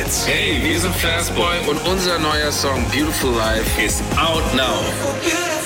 jetzt? Hey, wir sind Fastboy und unser neuer Song Beautiful Life Ist out now.